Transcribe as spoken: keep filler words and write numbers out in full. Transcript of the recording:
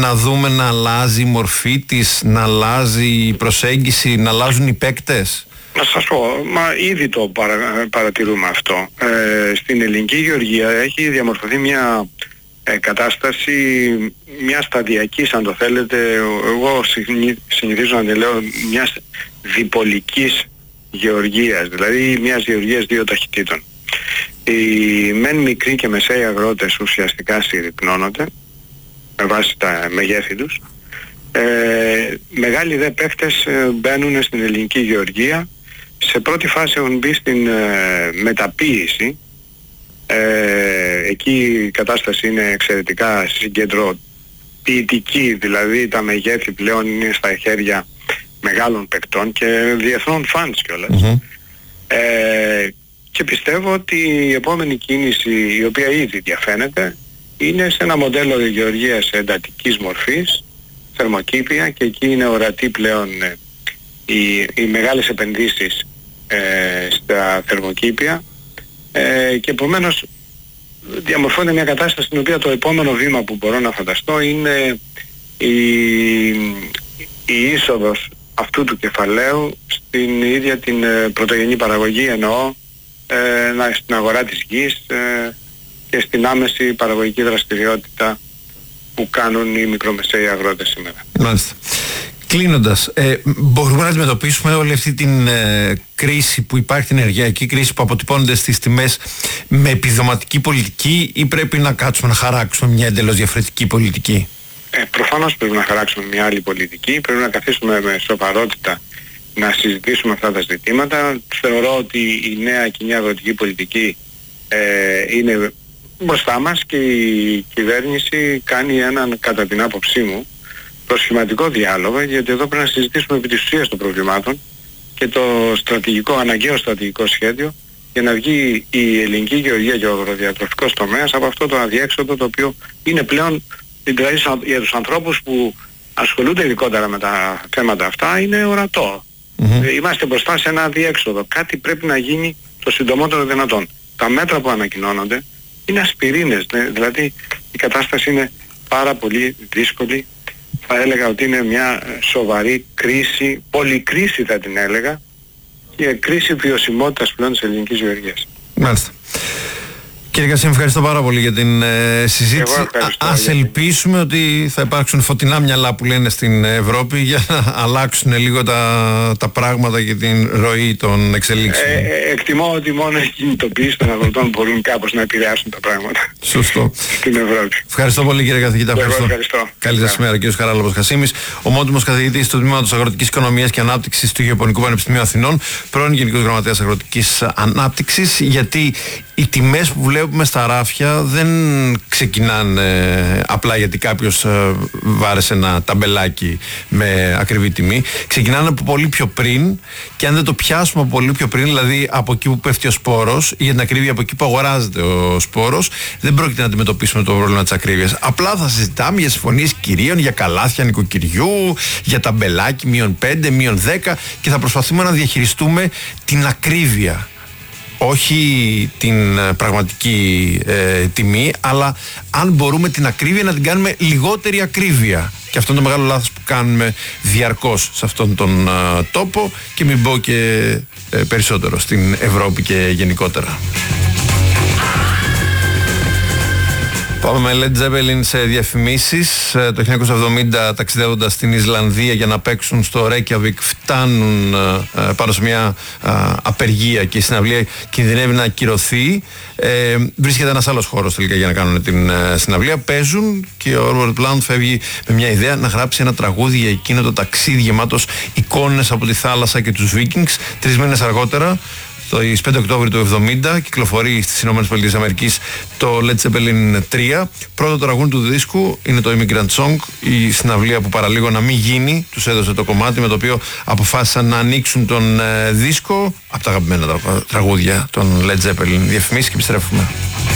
να δούμε να αλλάζει η μορφή της, να αλλάζει η προσέγγιση, να αλλάζουν οι παίκτες? Να σας πω, μα ήδη το παρα, παρατηρούμε αυτό. Ε, στην ελληνική γεωργία έχει διαμορφωθεί μια ε, κατάσταση μια σταδιακής, αν το θέλετε, εγώ συνηθίζω να τη λέω μιας διπολικής γεωργίας, δηλαδή μιας γεωργίας δύο ταχυτήτων. Οι μεν μικροί και μεσαίοι αγρότες ουσιαστικά συρρυκνώνονται με βάση τα μεγέθη τους. Ε, μεγάλοι δε παίχτες ε, μπαίνουν στην ελληνική γεωργία. Σε πρώτη φάση έχουν μπει στην ε, μεταποίηση. Ε, εκεί η κατάσταση είναι εξαιρετικά συγκεντροποιητική, δηλαδή τα μεγέθη πλέον είναι στα χέρια μεγάλων παικτών και διεθνών φανς κιόλας. Mm-hmm. Ε, και πιστεύω ότι η επόμενη κίνηση, η οποία ήδη διαφαίνεται, είναι σε ένα μοντέλο γεωργίας εντατικής μορφής, θερμοκήπια, και εκεί είναι ορατή πλέον ε, οι, οι μεγάλες επενδύσεις ε, στα θερμοκήπια ε, και επομένως διαμορφώνεται μια κατάσταση στην οποία το επόμενο βήμα που μπορώ να φανταστώ είναι η, η είσοδος αυτού του κεφαλαίου στην ίδια την ε, πρωτογενή παραγωγή, εννοώ ε, στην αγορά της γης ε, και στην άμεση παραγωγική δραστηριότητα που κάνουν οι μικρομεσαίοι αγρότες σήμερα. Μάλιστα. Κλείνοντας, ε, μπορούμε να αντιμετωπίσουμε όλη αυτή την ε, κρίση που υπάρχει, την ενεργειακή κρίση που αποτυπώνεται στις τιμές, με επιδοματική πολιτική, ή πρέπει να κάτσουμε να χαράξουμε μια εντελώς διαφορετική πολιτική? Ε, προφανώς πρέπει να χαράξουμε μια άλλη πολιτική, πρέπει να καθίσουμε με σοβαρότητα να συζητήσουμε αυτά τα ζητήματα. Θεωρώ ότι η νέα κοινή αγροτική πολιτική ε, είναι μπροστά μας και η κυβέρνηση κάνει έναν, κατά την άποψή μου, προσχηματικό διάλογο, γιατί εδώ πρέπει να συζητήσουμε επί της ουσίας των προβλημάτων και το στρατηγικό, αναγκαίο στρατηγικό σχέδιο για να βγει η ελληνική γεωργία και ο αγροδιατροφικός τομέας από αυτό το αδιέξοδο, το οποίο είναι πλέον, δηλαδή για τους ανθρώπους που ασχολούνται ειδικότερα με τα θέματα αυτά, είναι ορατό. Mm-hmm. Είμαστε μπροστά σε ένα αδιέξοδο. Κάτι πρέπει να γίνει το συντομότερο δυνατόν. Τα μέτρα που ανακοινώνονται είναι ασπιρίνες, ναι, δηλαδή η κατάσταση είναι πάρα πολύ δύσκολη. Θα έλεγα ότι είναι μια σοβαρή κρίση, πολυκρίση θα την έλεγα, και κρίση βιωσιμότητας πλέον της ελληνικής γεωργίας. Μάλιστα. Κύριε Κασίμ, ευχαριστώ πάρα πολύ για την ε, συζήτηση. Α, ας ελπίσουμε ότι θα υπάρξουν φωτεινά μυαλά που λένε στην Ευρώπη για να αλλάξουν λίγο τα, τα πράγματα και την ροή των εξελίξεων. Ε, ε, εκτιμώ ότι μόνο οι κινητοποιήσεις των αγροτών μπορούν κάπως να επηρεάσουν τα πράγματα. Σωστό. Στην Ευρώπη. Ευχαριστώ πολύ, κύριε καθηγητά. Ευχαριστώ. ευχαριστώ. Καλή σας ημέρα, κύριος Χαράλαμπος Χασίμης, ομότιμος καθηγητής του Τμήματος Αγροτικής Οικονομίας και Ανάπτυξης του Γεωπονικού Πανεπιστημίου Αθηνών, πρώην Γενικός Γραμματέας Αγροτικής Ανάπτυξης. Γιατί οι τιμές που βλέπουμε στα ράφια δεν ξεκινάνε απλά γιατί κάποιος ε, βάρεσε ένα ταμπελάκι με ακριβή τιμή. Ξεκινάνε από πολύ πιο πριν, και αν δεν το πιάσουμε από πολύ πιο πριν, δηλαδή από εκεί που πέφτει ο σπόρος, ή για την ακρίβεια από εκεί που αγοράζεται ο σπόρος, δεν πρόκειται να αντιμετωπίσουμε το πρόβλημα της ακρίβειας. Απλά θα συζητάμε για συμφωνίες κυρίων, για καλάθια νοικοκυριού, για ταμπελάκι μείον πέντε, μείον δέκα, και θα προσπαθούμε να διαχειριστούμε την ακρίβεια. Όχι την πραγματική ε, τιμή, αλλά αν μπορούμε την ακρίβεια να την κάνουμε λιγότερη ακρίβεια. Και αυτό είναι το μεγάλο λάθος που κάνουμε διαρκώς σε αυτόν τον ε, τόπο, και μην πω και ε, περισσότερο στην Ευρώπη και γενικότερα. Πάμε με Led Zeppelin σε διαφημίσεις. Το χίλια εννιακόσια εβδομήντα, ταξιδεύοντας στην Ισλανδία για να παίξουν στο Reykjavik, φτάνουν πάνω σε μια απεργία και η συναυλία κινδυνεύει να ακυρωθεί. Ε, βρίσκεται ένας άλλος χώρος τελικά για να κάνουν την συναυλία. Παίζουν και ο Robert Plant φεύγει με μια ιδέα να γράψει ένα τραγούδι για εκείνο το ταξίδι γεμάτος εικόνες από τη θάλασσα και τους Vikings. Τρεις μήνες αργότερα, το πέντε Οκτώβρη του εβδομήντα, κυκλοφορεί στις ΗΠΑ το Led Zeppelin τρία. Πρώτο τραγούδι του δίσκου είναι το Immigrant Song. Η συναυλία που παραλίγο να μην γίνει τους έδωσε το κομμάτι με το οποίο αποφάσισαν να ανοίξουν τον ε, δίσκο από τα αγαπημένα τραγούδια των Led Zeppelin. Διαφημίσεις και επιστρέφουμε.